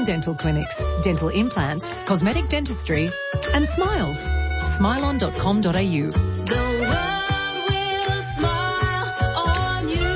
dental clinics, dental implants, cosmetic dentistry and smiles. Smilon.com.au. The world will smile on you.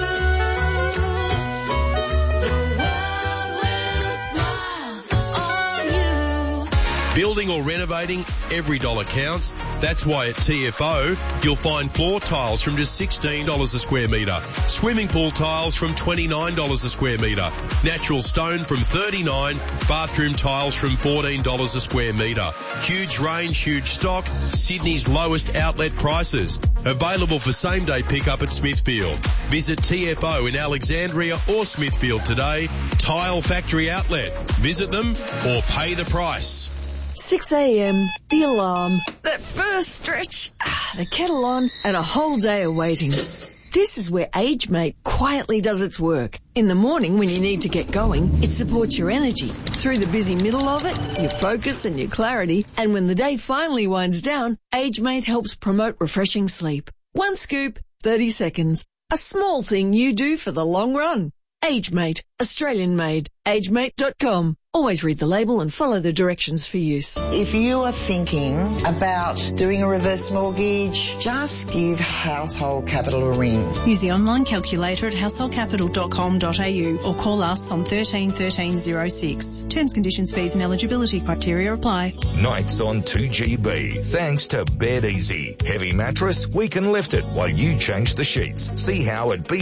The world will smile on you. Building or renovating, every dollar counts. That's why at TFO, you'll find floor tiles from just $16 a square metre, swimming pool tiles from $29 a square metre, natural stone from $39, bathroom tiles from $14 a square metre. Huge range, huge stock, Sydney's lowest outlet prices. Available for same-day pickup at Smithfield. Visit TFO in Alexandria or Smithfield today. Tile Factory Outlet. Visit them or pay the price. 6 a.m, the alarm, that first stretch, the kettle on, and a whole day of waiting. This is where AgeMate quietly does its work. In the morning when you need to get going, it supports your energy. Through the busy middle of it, your focus and your clarity. And when the day finally winds down, AgeMate helps promote refreshing sleep. One scoop, 30 seconds. A small thing you do for the long run. AgeMate, Australian made. AgeMate.com. Always read the label and follow the directions for use. If you are thinking about doing a reverse mortgage, just give Household Capital a ring. Use the online calculator at householdcapital.com.au or call us on 13 13 06. Terms, conditions, fees and eligibility criteria apply. Nights on 2GB. Thanks to Bed Easy. Heavy mattress, we can lift it while you change the sheets. See how at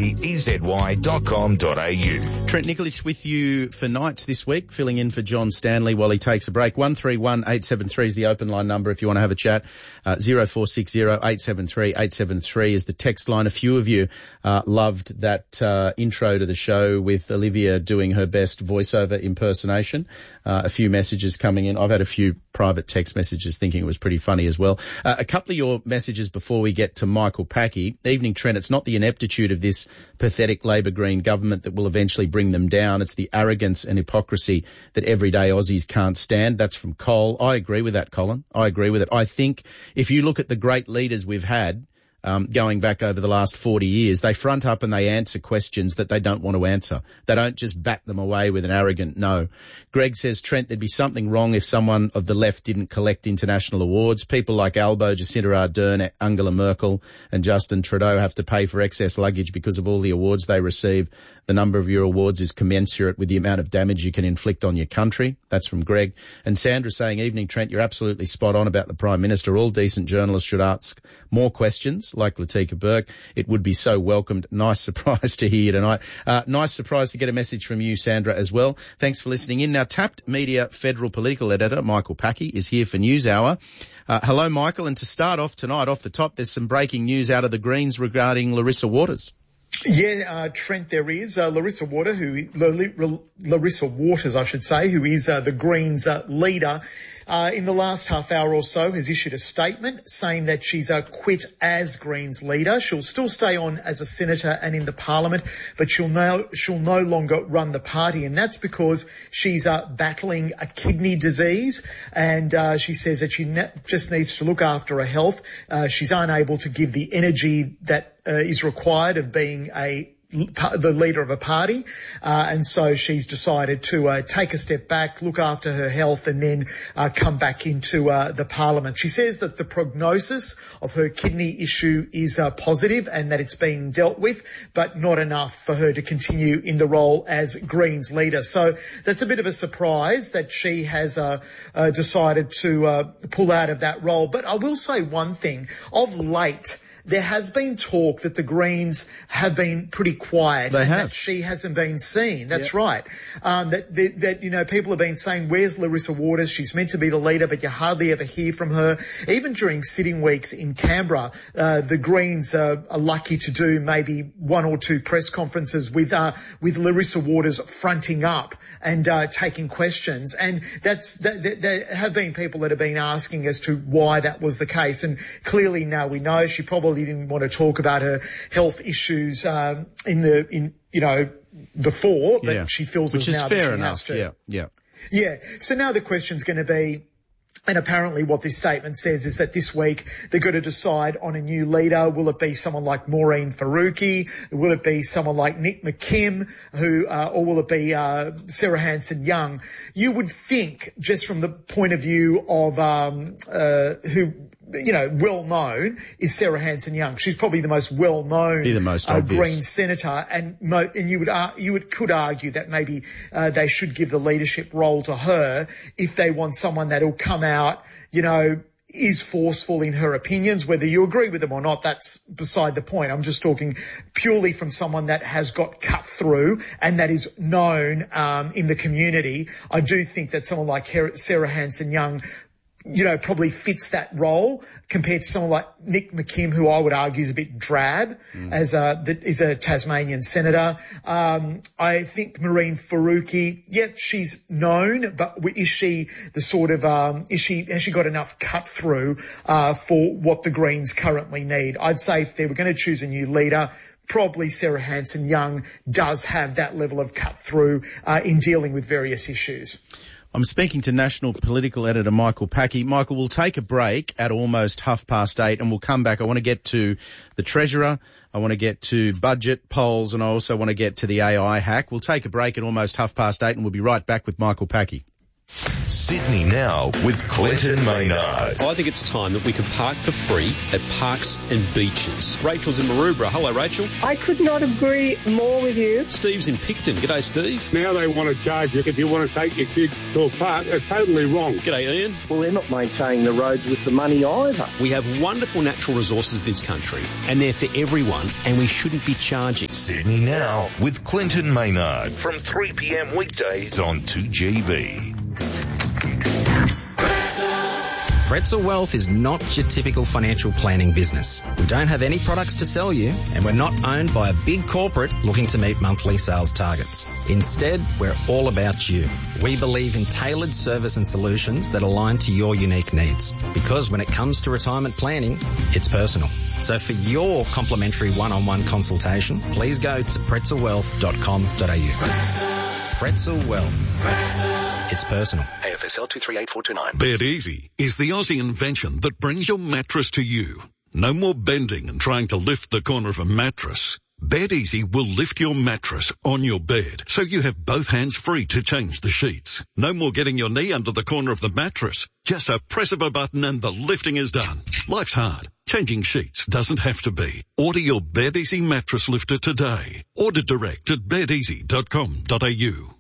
bedezy.com.au. Trent Nikolic with you for Nights this week, filling in for John Stanley while he takes a break. 131873 is the open line number if you want to have a chat. 0460 873 873 is the text line. A few of you loved that intro to the show with Olivia doing her best voiceover impersonation. A few messages coming in. I've had a few private text messages thinking it was pretty funny as well. A couple of your messages before we get to Michael Packy. Evening, Trent. It's not the ineptitude of this pathetic Labor Green government that will eventually bring them down. It's the arrogance and hypocrisy that everyday Aussies can't stand. That's from Cole. I agree with that, Colin. I agree with it. I think if you look at the great leaders we've had, going back over the last 40 years, they front up and they answer questions that they don't want to answer. They don't just bat them away with an arrogant no. Greg says, Trent, there'd be something wrong if someone of the left didn't collect international awards. People like Albo, Jacinda Ardern, Angela Merkel and Justin Trudeau have to pay for excess luggage because of all the awards they receive. The number of your awards is commensurate with the amount of damage you can inflict on your country. That's from Greg. And Sandra saying, evening, Trent, you're absolutely spot on about the Prime Minister. All decent journalists should ask more questions, like Latika Burke. It would be so welcomed. Nice surprise to hear you tonight. Nice surprise to get a message from you, Sandra, as well. Thanks for listening in. Now, Tapped Media Federal Political Editor Michael Packy is here for News Hour. Hello, Michael. And to start off tonight, off the top, there's some breaking news out of the Greens regarding Larissa Waters. Yeah, Trent, there is Larissa Waters, who is the Greens leader. In the last half hour or so has issued a statement saying that she's quit as Greens leader. She'll still stay on as a senator and in the parliament, but she'll no longer run the party, and that's because she's battling a kidney disease, and she says that she just needs to look after her health. She's unable to give the energy that is required of being the leader of a party, and so she's decided to take a step back, look after her health, and then come back into the parliament. She says that the prognosis of her kidney issue is positive and that it's being dealt with, but not enough for her to continue in the role as Greens leader. So that's a bit of a surprise that she has decided to pull out of that role. But I will say one thing. Of late, there has been talk that the Greens have been pretty quiet. They and have. That she hasn't been seen. That's right. That people have been saying, where's Larissa Waters? She's meant to be the leader, but you hardly ever hear from her. Even during sitting weeks in Canberra, the Greens are lucky to do maybe one or two press conferences with Larissa Waters fronting up and taking questions. And there have been people that have been asking as to why that was the case. And clearly now we know she probably didn't want to talk about her health issues before, but she feels as now that she has to. Yeah. Yeah. So now the question's going to be, And apparently what this statement says is that this week they're going to decide on a new leader. Will it be someone like Maureen Faruqi? Will it be someone like Nick McKim, or will it be Sarah Hanson-Young? You would think, just from the point of view of who, well known, is Sarah Hanson-Young. She's probably the most well known Green senator, and you could argue that maybe they should give the leadership role to her if they want someone that'll come out, is forceful in her opinions. Whether you agree with them or not, that's beside the point. I'm just talking purely from someone that has got cut through and that is known in the community. I do think that someone like Sarah Hanson-Young probably fits that role compared to someone like Nick McKim, who I would argue is a bit drab is a Tasmanian senator. I think Maureen Faruqi, she's known, but is she the sort of, has she got enough cut through, for what the Greens currently need? I'd say if they were going to choose a new leader, probably Sarah Hanson-Young does have that level of cut through, in dealing with various issues. I'm speaking to National Political Editor Michael Packey. Michael, we'll take a break at almost 8:30 and we'll come back. I want to get to the Treasurer, I want to get to budget polls, and I also want to get to the AI hack. We'll take a break at almost 8:30 and we'll be right back with Michael Packey. Sydney Now with Clinton Maynard. I think it's time that we could park for free at parks and beaches. Rachel's in Maroubra. Hello, Rachel. I could not agree more with you. Steve's in Picton. G'day, Steve. Now they want to charge you if you want to take your kids to a park. It's totally wrong. G'day, Ian. Well, they're not maintaining the roads with the money either. We have wonderful natural resources in this country, and they're for everyone, and we shouldn't be charging. Sydney Now with Clinton Maynard from 3 p.m. weekdays on 2GB. Pretzel Wealth is not your typical financial planning business. We don't have any products to sell you, and we're not owned by a big corporate looking to meet monthly sales targets. Instead, we're all about you. We believe in tailored service and solutions that align to your unique needs. Because when it comes to retirement planning, it's personal. So for your complimentary one-on-one consultation, please go to pretzelwealth.com.au. Pretzel Wealth. It's personal. AFSL 238429. Bed Easy is the Aussie invention that brings your mattress to you. No more bending and trying to lift the corner of a mattress. Bed Easy will lift your mattress on your bed so you have both hands free to change the sheets. No more getting your knee under the corner of the mattress. Just a press of a button and the lifting is done. Life's hard. Changing sheets doesn't have to be. Order your Bed Easy mattress lifter today. Order direct at bedeasy.com.au.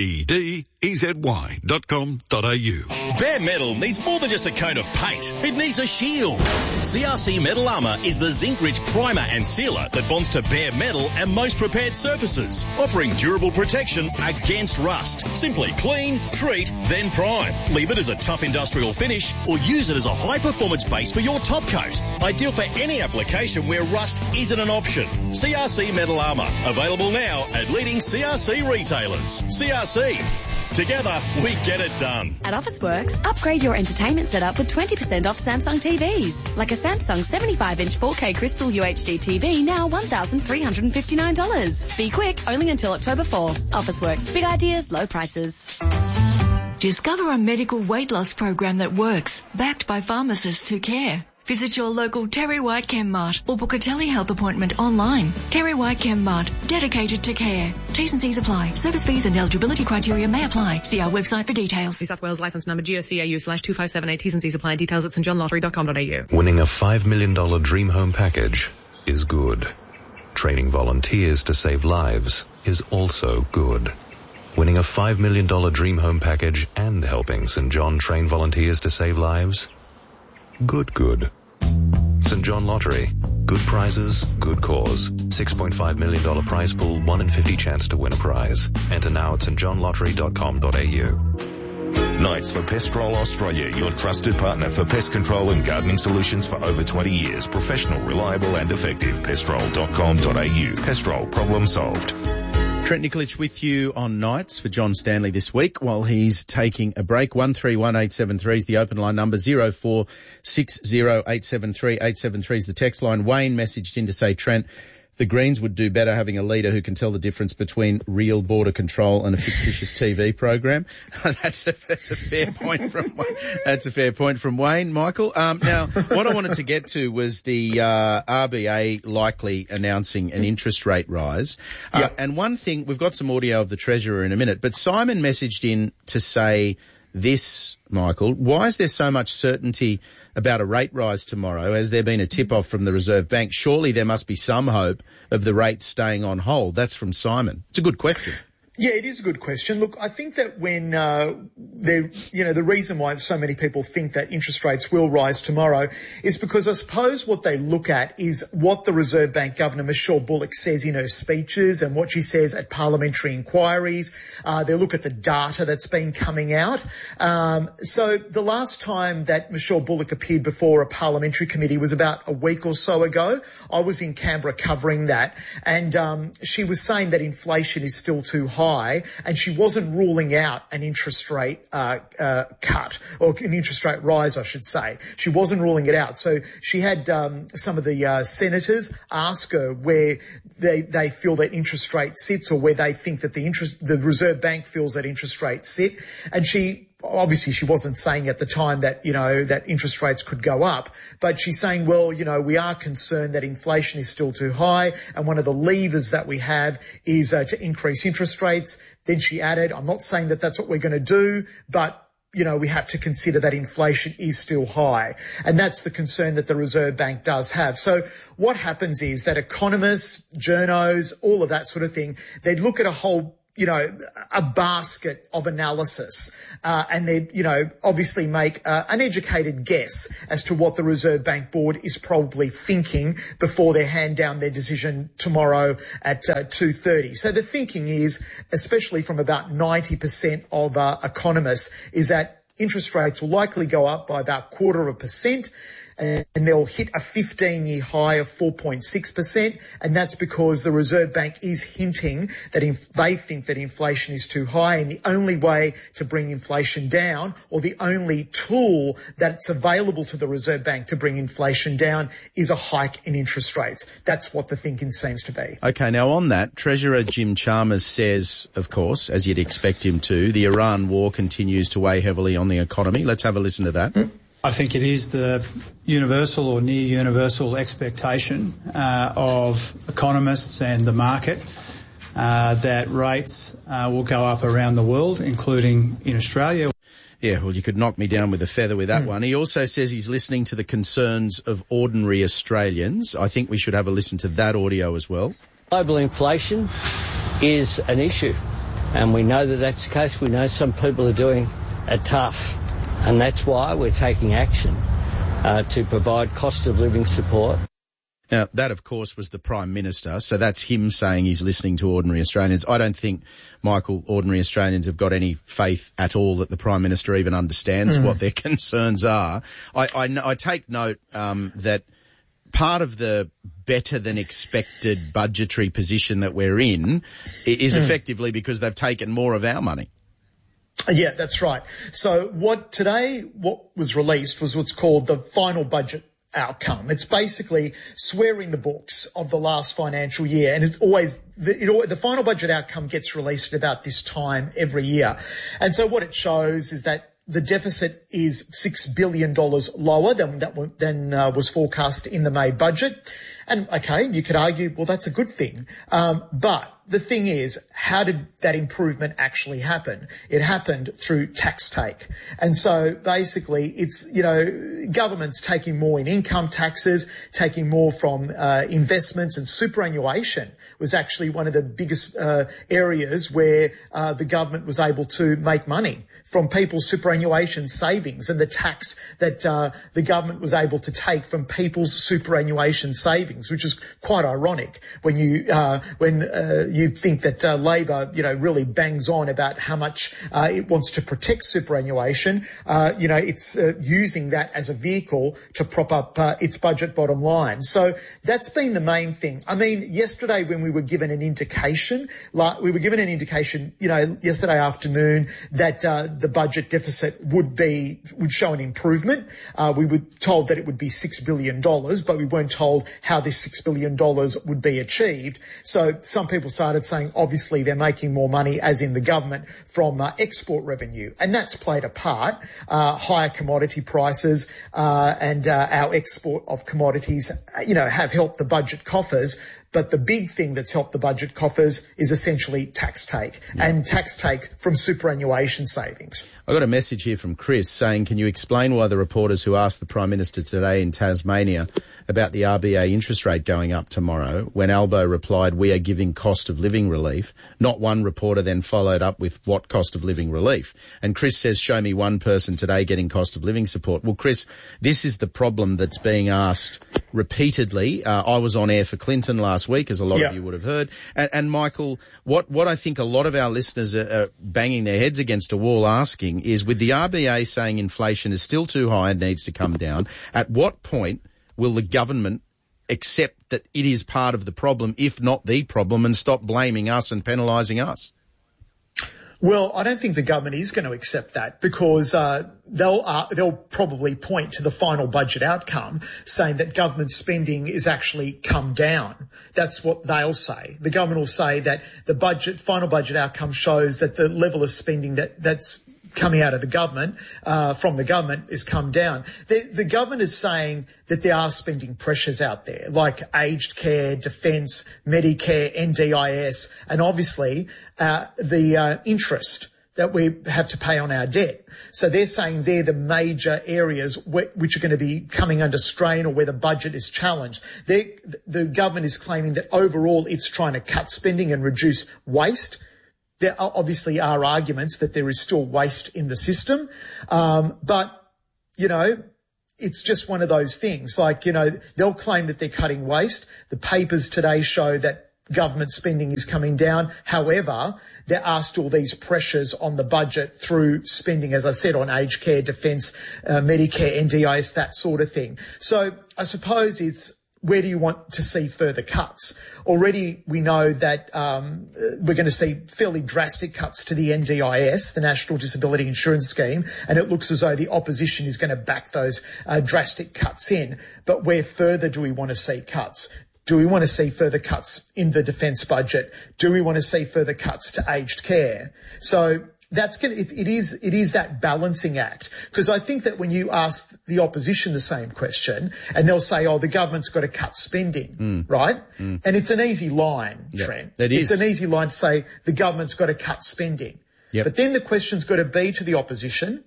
BDEZY.com.au. Bare metal needs more than just a coat of paint. It needs a shield. CRC Metal Armour is the zinc-rich primer and sealer that bonds to bare metal and most prepared surfaces, offering durable protection against rust. Simply clean, treat, then prime. Leave it as a tough industrial finish or use it as a high-performance base for your top coat. Ideal for any application where rust isn't an option. CRC Metal Armour. Available now at leading CRC retailers. CRC. Together, we get it done. At Officeworks, upgrade your entertainment setup with 20% off Samsung TVs. Like a Samsung 75-inch 4K Crystal UHD TV, now $1,359. Be quick, only until October 4. Officeworks, big ideas, low prices. Discover a medical weight loss program that works, backed by pharmacists who care. Visit your local Terry White ChemMart or book a telehealth appointment online. Terry White ChemMart, dedicated to care. T's and C's apply. Service fees and eligibility criteria may apply. See our website for details. New South Wales licence number GOCAU/2578. T's and C's apply. Details at stjohnlottery.com.au. Winning a $5 million dream home package is good. Training volunteers to save lives is also good. Winning a $5 million dream home package and helping St John train volunteers to save lives? Good. St John Lottery. Good prizes, good cause. $6.5 million prize pool, 1 in 50 chance to win a prize. Enter now at stjohnlottery.com.au. Knights for Pestrol Australia, your trusted partner for pest control and gardening solutions for over 20 years. Professional, reliable and effective. Pestrol.com.au. Pestrol, problem solved. Trent Nikolic with you on Nights for John Stanley this week while he's taking a break. 131873 is the open line number. 0460873873 is the text line. Wayne messaged in to say, Trent, the Greens would do better having a leader who can tell the difference between real border control and a fictitious TV program. That's a fair point from Wayne, Michael. Now, what I wanted to get to was the RBA likely announcing an interest rate rise. And one thing, we've got some audio of the Treasurer in a minute, but Simon messaged in to say this, Michael, why is there so much certainty about a rate rise tomorrow? Has there been a tip-off from the Reserve Bank? Surely there must be some hope of the rate staying on hold. That's from Simon. It's a good question. Yeah, it is a good question. Look, I think that when the reason why so many people think that interest rates will rise tomorrow is because I suppose what they look at is what the Reserve Bank Governor Michelle Bullock says in her speeches and what she says at parliamentary inquiries. They look at the data that's been coming out. So the last time that Michelle Bullock appeared before a parliamentary committee was about a week or so ago. I was in Canberra covering that, and she was saying that inflation is still too high. And she wasn't ruling out an interest rate cut, or an interest rate rise, I should say. She wasn't ruling it out. So she had some of the senators ask her where they feel that interest rate sits, or where they think that the Reserve Bank feels that interest rates sit. And she wasn't saying at the time that, that interest rates could go up, but she's saying, well, we are concerned that inflation is still too high, and one of the levers that we have is to increase interest rates. Then she added, I'm not saying that that's what we're going to do, but we have to consider that inflation is still high. And that's the concern that the Reserve Bank does have. So what happens is that economists, journos, all of that sort of thing, they'd look at a whole a basket of analysis, and they, obviously make an educated guess as to what the Reserve Bank Board is probably thinking before they hand down their decision tomorrow at 2:30. So the thinking is, especially from about 90% of economists, is that interest rates will likely go up by about 0.25%. And they'll hit a 15-year high of 4.6%, and that's because the Reserve Bank is hinting that they think that inflation is too high, and the only way to bring inflation down, or the only tool that's available to the Reserve Bank to bring inflation down, is a hike in interest rates. That's what the thinking seems to be. Okay, now on that, Treasurer Jim Chalmers says, of course, as you'd expect him to, the Iran war continues to weigh heavily on the economy. Let's have a listen to that. I think it is the universal or near universal expectation of economists and the market that rates will go up around the world, including in Australia. Yeah, well, you could knock me down with a feather with that one. He also says he's listening to the concerns of ordinary Australians. I think we should have a listen to that audio as well. Global inflation is an issue, and we know that that's the case. We know some people are doing it tough. And that's why we're taking action to provide cost of living support. Now, that, of course, was the Prime Minister, so that's him saying he's listening to ordinary Australians. I don't think, Michael, ordinary Australians have got any faith at all that the Prime Minister even understands what their concerns are. I take note that part of the better-than-expected budgetary position that we're in is effectively because they've taken more of our money. Yeah, that's right. So what was released was what's called the final budget outcome. It's basically swearing the books of the last financial year, and it's always the final budget outcome gets released at about this time every year. And so what it shows is that the deficit is $6 billion lower than was forecast in the May budget. And okay, you could argue, well, that's a good thing. But the thing is, how did that improvement actually happen? It happened through tax take. And so basically it's, governments taking more in income taxes, taking more from investments, and superannuation was actually one of the biggest areas where the government was able to make money from people's superannuation savings, and the tax that the government was able to take from people's superannuation savings, which is quite ironic when you think that Labor, really bangs on about how much it wants to protect superannuation. It's using that as a vehicle to prop up its budget bottom line. So that's been the main thing. I mean, yesterday when we were given an indication, yesterday afternoon that the budget deficit would show an improvement. We were told that it would be $6 billion, but we weren't told how this $6 billion would be achieved. So some people started saying, obviously, they're making more money, as in the government, from export revenue. And that's played a part. Higher commodity prices and our export of commodities, have helped the budget coffers. But the big thing that's helped the budget coffers is essentially tax take, and tax take from superannuation savings. I got a message here from Chris saying, can you explain why the reporters who asked the Prime Minister today in Tasmania about the RBA interest rate going up tomorrow, when Albo replied, we are giving cost of living relief, not one reporter then followed up with what cost of living relief. And Chris says, show me one person today getting cost of living support. Well, Chris, this is the problem that's being asked repeatedly. I was on air for Clinton last week, as a lot of you would have heard. And Michael, what I think a lot of our listeners are banging their heads against a wall asking is, with the RBA saying inflation is still too high and needs to come down, at what point will the government accept that it is part of the problem, if not the problem, and stop blaming us and penalising us? Well, I don't think the government is going to accept that, because they'll probably point to the final budget outcome saying that government spending is actually come down. That's what they'll say. The government will say that the final budget outcome shows that the level of spending that's coming out of the government, from the government, is come down. The government is saying that there are spending pressures out there, like aged care, defence, Medicare, NDIS, and obviously the interest that we have to pay on our debt. So they're saying they're the major areas which are going to be coming under strain, or where the budget is challenged. The government is claiming that overall it's trying to cut spending and reduce waste. There obviously are arguments that there is still waste in the system. But, it's just one of those things. Like, they'll claim that they're cutting waste. The papers today show that government spending is coming down. However, there are still these pressures on the budget through spending, as I said, on aged care, defence, Medicare, NDIS, that sort of thing. So I suppose it's, where do you want to see further cuts? Already we know that we're going to see fairly drastic cuts to the NDIS, the National Disability Insurance Scheme, and it looks as though the opposition is going to back those drastic cuts in. But where further do we want to see cuts? Do we want to see further cuts in the defence budget? Do we want to see further cuts to aged care? So it is that balancing act, because I think that when you ask the opposition the same question, and they'll say, the government's got to cut spending, right? And it's an easy line, Trent. It's an easy line to say the government's got to cut spending. But then the question's got to be to the opposition,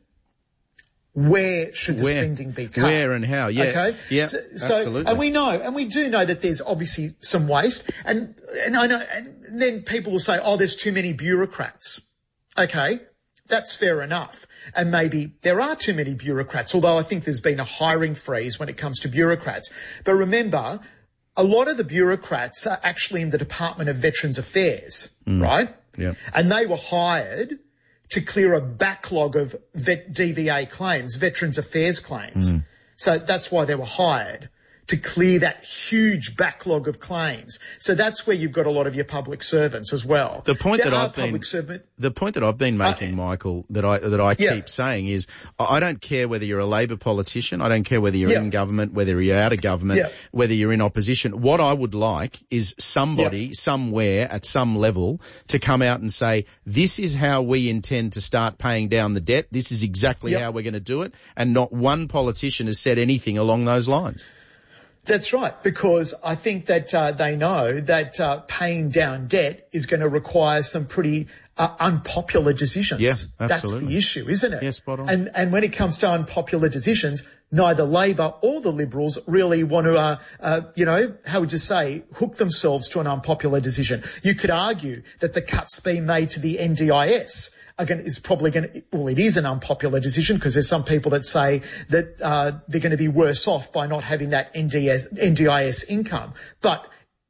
where should the spending be cut? Where and how? Yeah. Okay. Yeah. So, absolutely. And we do know that there's obviously some waste, and I know, and then people will say, there's too many bureaucrats. Okay, that's fair enough. And maybe there are too many bureaucrats, although I think there's been a hiring freeze when it comes to bureaucrats. But remember, a lot of the bureaucrats are actually in the Department of Veterans Affairs, right? Yeah. And they were hired to clear a backlog of DVA claims, Veterans Affairs claims. So that's why they were hired, to clear that huge backlog of claims. So that's where you've got a lot of your public servants as well. The point that I've been making, Michael, that I keep saying is, I don't care whether you're a Labor politician, I don't care whether you're in government, whether you're out of government, whether you're in opposition. What I would like is somebody, somewhere, at some level, to come out and say, this is how we intend to start paying down the debt, this is exactly how we're going to do it, and not one politician has said anything along those lines. That's right, because I think that they know that paying down debt is going to require some pretty unpopular decisions. Yeah, absolutely. That's the issue, isn't it? Yes, spot on. And when it comes to unpopular decisions, neither Labor or the Liberals really want to, how would you say, hook themselves to an unpopular decision. You could argue that the cuts being made to the NDIS is probably it is an unpopular decision, because there's some people that say that they're going to be worse off by not having that NDIS income. But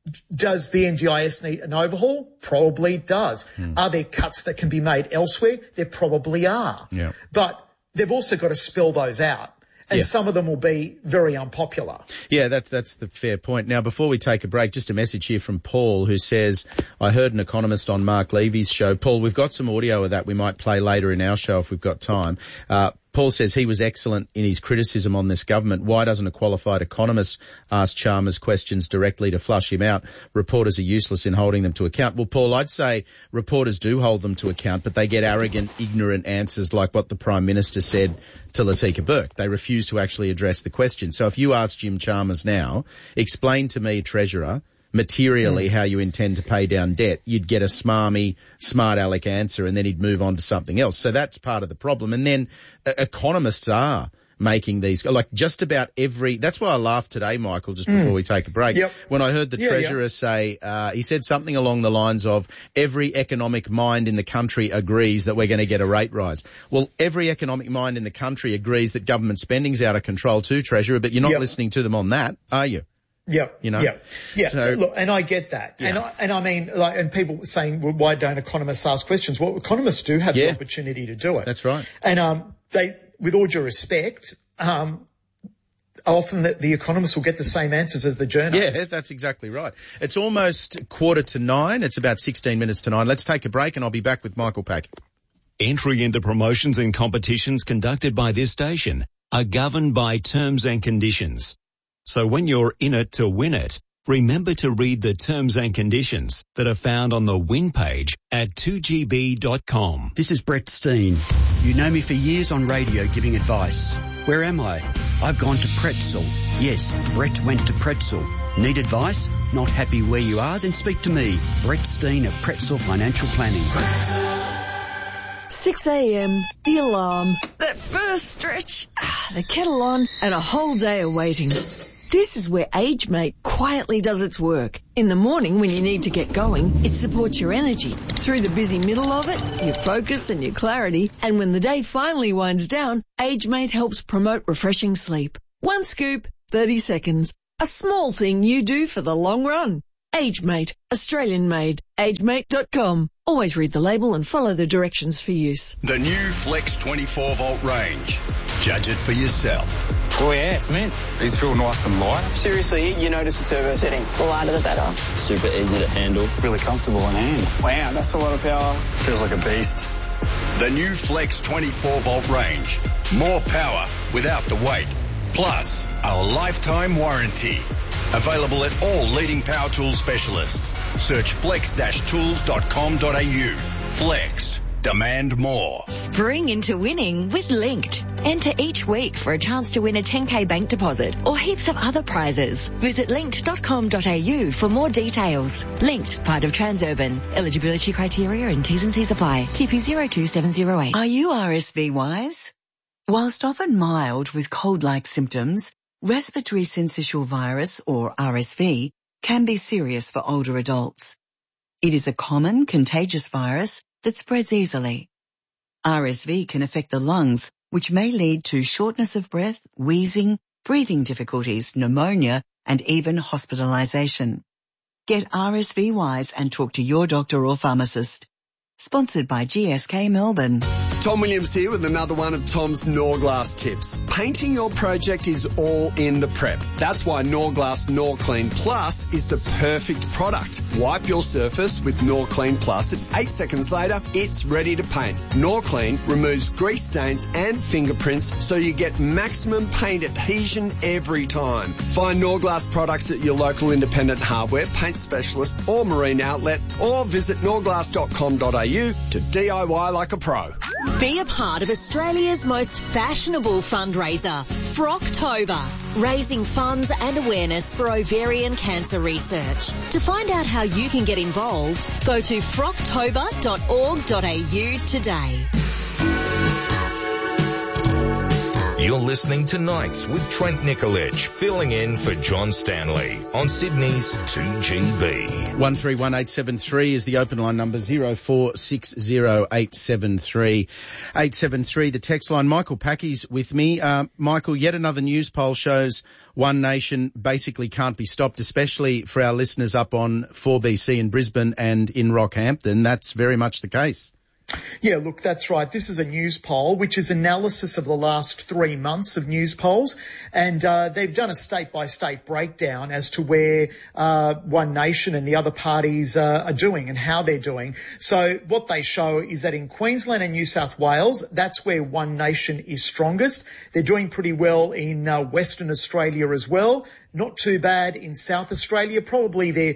Does the NDIS need an overhaul? Probably does. Are there cuts that can be made elsewhere? There probably are. Yeah. But they've also got to spell those out. And some of them will be very unpopular. Yeah, that's the fair point. Now, before we take a break, just a message here from Paul who says, I heard an economist on Mark Levy's show. Paul, we've got some audio of that we might play later in our show if we've got time. Paul says he was excellent in his criticism on this government. Why doesn't a qualified economist ask Chalmers questions directly to flush him out? Reporters are useless in holding them to account. Well, Paul, I'd say reporters do hold them to account, but they get arrogant, ignorant answers like what the Prime Minister said to Latika Burke. They refuse to actually address the question. So if you ask Jim Chalmers now, explain to me, Treasurer, materially how you intend to pay down debt, you'd get a smarmy, smart aleck answer and then he'd move on to something else. So that's part of the problem. And then economists are making these, like just about every, that's why I laughed today, Michael, just before we take a break. Yep. When I heard the Treasurer say, he said something along the lines of every economic mind in the country agrees that we're going to get a rate rise. Well, every economic mind in the country agrees that government spending's out of control too, Treasurer, but you're not listening to them on that, are you? Yeah, you know? Yeah. So, look, and I get that. Yeah. And I mean, like, and people saying, well, why don't economists ask questions? Well, economists do have the opportunity to do it. That's right. And, they, with all due respect, often the economists will get the same answers as the journalists. Yeah, that's exactly right. It's almost 8:45. It's about 16 minutes to 9. Let's take a break and I'll be back with Michael Pack. Entry into promotions and competitions conducted by this station are governed by terms and conditions. So when you're in it to win it, remember to read the terms and conditions that are found on the win page at 2gb.com. This is Brett Steen. You know me for years on radio giving advice. Where am I? I've gone to Pretzel. Yes, Brett went to Pretzel. Need advice? Not happy where you are? Then speak to me, Brett Steen of Pretzel Financial Planning. 6 a.m, the alarm, that first stretch, the kettle on, and a whole day of waiting. This is where AgeMate quietly does its work. In the morning when you need to get going, it supports your energy. Through the busy middle of it, your focus and your clarity. And when the day finally winds down, AgeMate helps promote refreshing sleep. One scoop, 30 seconds. A small thing you do for the long run. AgeMate, Australian made. AgeMate.com. Always read the label and follow the directions for use. The new Flex 24 volt range. Judge it for yourself. Oh yeah, it's mint. These feel nice and light. Seriously, you notice the turbo setting. The lighter the better. Super easy to handle. Really comfortable in hand. Wow, that's a lot of power. Feels like a beast. The new Flex 24 volt range. More power without the weight. Plus, a lifetime warranty. Available at all leading power tool specialists. Search flex-tools.com.au. Flex. Demand more. Spring into winning with Linked. Enter each week for a chance to win a 10k bank deposit or heaps of other prizes. Visit linked.com.au for more details. Linked, part of Transurban. Eligibility criteria and T's and C's apply. TP 02708. Are you RSV wise? Whilst often mild with cold-like symptoms, respiratory syncytial virus, or RSV, can be serious for older adults. It is a common contagious virus that spreads easily. RSV can affect the lungs, which may lead to shortness of breath, wheezing, breathing difficulties, pneumonia, and even hospitalization. Get RSV wise and talk to your doctor or pharmacist. Sponsored by GSK Melbourne. Tom Williams here with another one of Tom's Norglass tips. Painting your project is all in the prep. That's why Norglass Norclean Plus is the perfect product. Wipe your surface with Norclean Plus and 8 seconds later, it's ready to paint. Norclean removes grease stains and fingerprints so you get maximum paint adhesion every time. Find Norglass products at your local independent hardware, paint specialist or marine outlet, or visit norglass.com.au to DIY like a pro. Be a part of Australia's most fashionable fundraiser, Frocktober, raising funds and awareness for ovarian cancer research. To find out how you can get involved, go to frocktober.org.au today. You're listening to Nights with Trent Nicoledge, filling in for John Stanley on Sydney's 2GB. 131873 is the open line number, 0460873873. The text line. Michael Packy's with me. Michael, yet another news poll shows One Nation basically can't be stopped, especially for our listeners up on 4BC in Brisbane and in Rockhampton. That's very much the case. Yeah, look, that's right. This is a news poll, which is analysis of the last 3 months of news polls. And they've done a state-by-state breakdown as to where One Nation and the other parties are doing and how they're doing. So what they show is that in Queensland and New South Wales, that's where One Nation is strongest. They're doing pretty well in Western Australia as well. Not too bad in South Australia. Probably the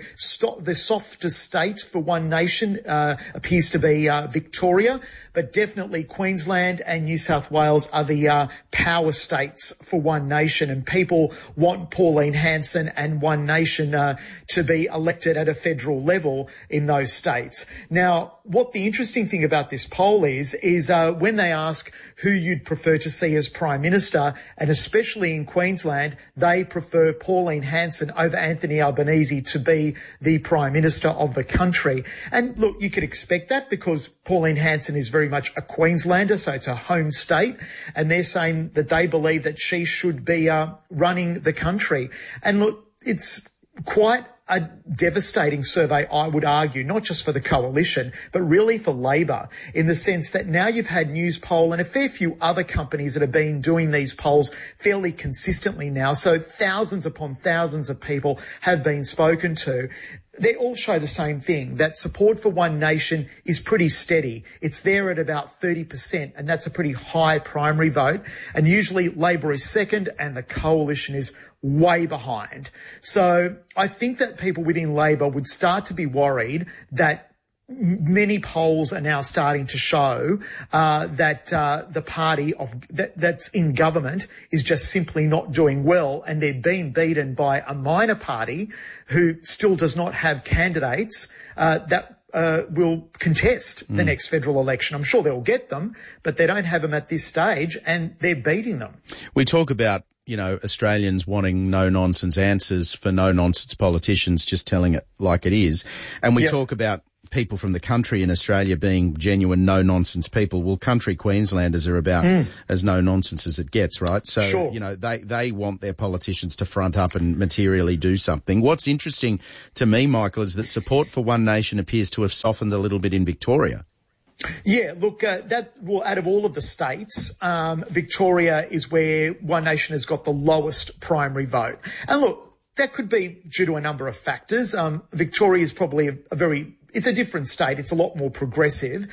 softest state for One Nation appears to be Victoria, but definitely Queensland and New South Wales are the power states for One Nation, and people want Pauline Hanson and One Nation to be elected at a federal level in those states. Now, what the interesting thing about this poll is when they ask who you'd prefer to see as Prime Minister, and especially in Queensland, they prefer Pauline Hanson over Anthony Albanese to be the Prime Minister of the country. And look, you could expect that because Pauline Hanson is very much a Queenslander, so it's a home state, and they're saying that they believe that she should be running the country. And look, it's quite a devastating survey, I would argue, not just for the coalition, but really for Labor, in the sense that now you've had Newspoll and a fair few other companies that have been doing these polls fairly consistently now. So thousands upon thousands of people have been spoken to. They all show the same thing, that support for One Nation is pretty steady. It's there at about 30%, and that's a pretty high primary vote. And usually Labor is second and the coalition is way behind. So I think that people within Labor would start to be worried that many polls are now starting to show that the party that's in government is just simply not doing well, and they're being beaten by a minor party who still does not have candidates that will contest the next federal election. I'm sure they'll get them, but they don't have them at this stage, and they're beating them. We talk about, you know, Australians wanting no-nonsense answers for no-nonsense politicians just telling it like it is. And we talk about people from the country in Australia being genuine no-nonsense people. Well, country Queenslanders are about as no-nonsense as it gets, right? So, you know, they want their politicians to front up and materially do something. What's interesting to me, Michael, is that support for One Nation appears to have softened a little bit in Victoria. Yeah, look, out of all of the states, Victoria is where One Nation has got the lowest primary vote. And look, that could be due to a number of factors. Victoria is probably it's a different state. It's a lot more progressive,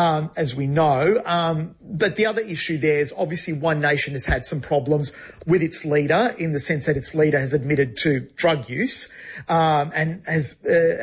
as we know. But the other issue there is obviously One Nation has had some problems with its leader, in the sense that its leader has admitted to drug use, and has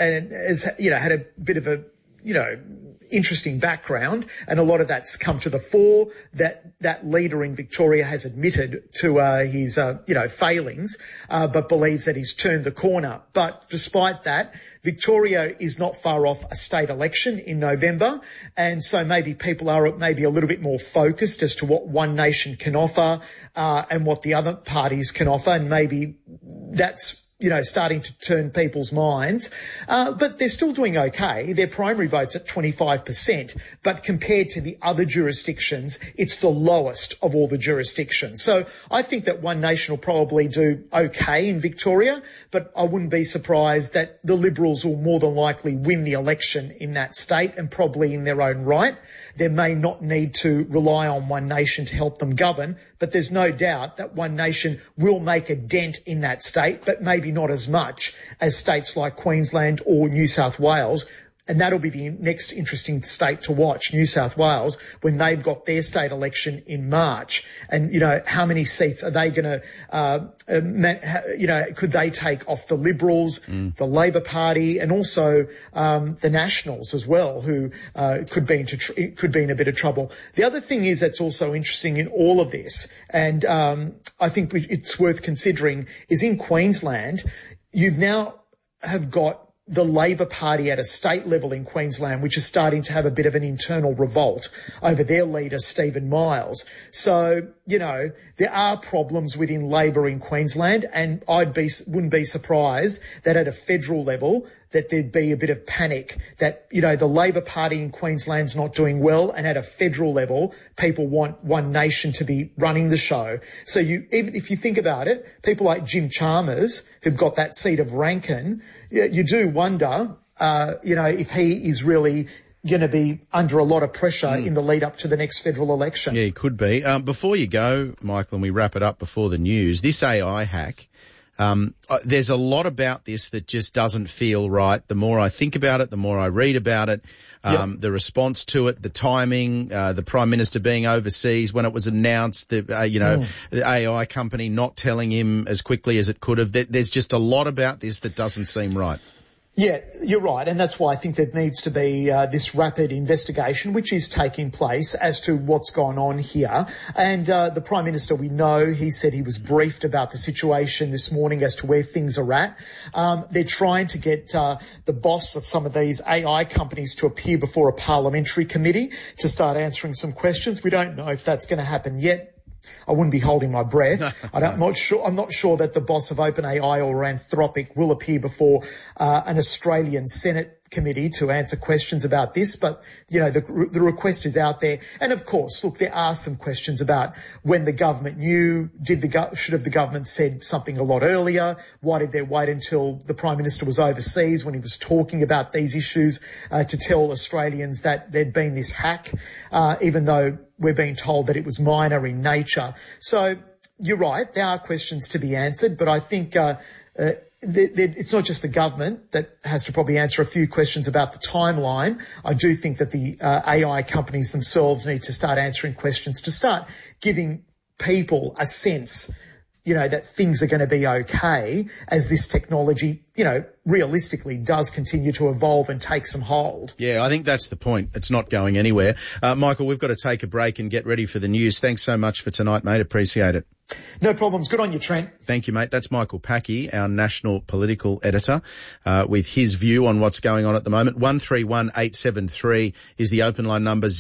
had a bit of a, interesting background, and a lot of that's come to the fore. That leader in Victoria has admitted to his failings, but believes that he's turned the corner. But despite that, Victoria is not far off a state election in November, and so maybe people are maybe a little bit more focused as to what One Nation can offer and what the other parties can offer, and maybe that's starting to turn people's minds. But they're still doing okay. Their primary vote's at 25%, but compared to the other jurisdictions, it's the lowest of all the jurisdictions. So I think that One Nation will probably do okay in Victoria, but I wouldn't be surprised that the Liberals will more than likely win the election in that state, and probably in their own right. They may not need to rely on One Nation to help them govern, but there's no doubt that One Nation will make a dent in that state, but maybe not as much as states like Queensland or New South Wales. And that'll be the next interesting state to watch, New South Wales, when they've got their state election in March. And, how many seats are they going to, could they take off the Liberals, the Labor Party, and also the Nationals as well, who could be in a bit of trouble. The other thing is that's also interesting in all of this, and I think it's worth considering, is in Queensland, you've now have got the Labor Party at a state level in Queensland, which is starting to have a bit of an internal revolt over their leader, Stephen Miles. So there are problems within Labor in Queensland, and wouldn't be surprised that at a federal level that there'd be a bit of panic that, the Labor Party in Queensland's not doing well, and at a federal level, people want One Nation to be running the show. So even if you think about it, people like Jim Chalmers, who've got that seat of Rankin, you do wonder, if he is really going to be under a lot of pressure in the lead up to the next federal election. Yeah, he could be. Before you go, Michael, and we wrap it up before the news, this AI hack, there's a lot about this that just doesn't feel right. The more I think about it, the more I read about it, the response to it, the timing, the Prime Minister being overseas when it was announced, the AI company not telling him as quickly as it could have. There's just a lot about this that doesn't seem right. Yeah, you're right, and that's why I think there needs to be this rapid investigation, which is taking place as to what's gone on here. And the Prime Minister, we know, he said he was briefed about the situation this morning as to where things are at. They're trying to get the boss of some of these AI companies to appear before a parliamentary committee to start answering some questions. We don't know if that's going to happen yet. I wouldn't be holding my breath. I'm not sure that the boss of OpenAI or Anthropic will appear before an Australian Senate committee to answer questions about this, but the request is out there. And of course, look, there are some questions about when the government knew. Should have the government said something a lot earlier? Why did they wait until the Prime Minister was overseas when he was talking about these issues to tell Australians that there'd been this hack, even though we're being told that it was minor in nature? So you're right, there are questions to be answered, but I think it's not just the government that has to probably answer a few questions about the timeline. I do think that the AI companies themselves need to start answering questions to start giving people a sense, that things are going to be okay as this technology, realistically does continue to evolve and take some hold. Yeah, I think that's the point. It's not going anywhere. Michael, we've got to take a break and get ready for the news. Thanks so much for tonight, mate. Appreciate it. No problems. Good on you, Trent. Thank you, mate. That's Michael Packey, our national political editor, with his view on what's going on at the moment. 131873 is the open line number.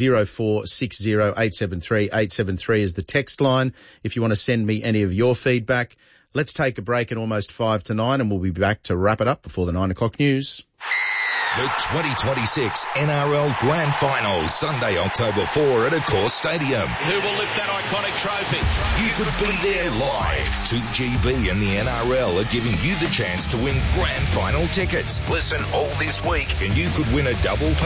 0460873873 is the text line if you want to send me any of your feedback. Let's take a break at almost 5 to 9, and we'll be back to wrap it up before the 9 o'clock news. The 2026 NRL Grand Final, Sunday, October 4 at Accor Stadium. Who will lift that iconic trophy? You could be there live. 2GB and the NRL are giving you the chance to win Grand Final tickets. Listen all this week and you could win a double